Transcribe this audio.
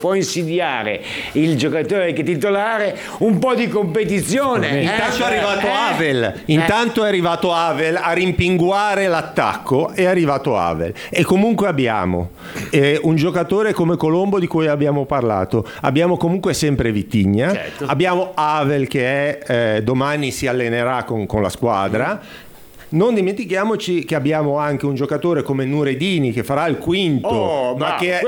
può insidiare il giocatore che è titolare un po' di competizione. Intanto è arrivato Havel. Intanto è arrivato Havel a rimpinguare l'attacco. È arrivato Havel. E comunque abbiamo un giocatore come Colombo di cui abbiamo parlato. Abbiamo comunque sempre Vitinha. Certo. Abbiamo Havel che domani si allenerà con la squadra. Non dimentichiamoci che abbiamo anche un giocatore come Nuredini che farà il quinto, ma che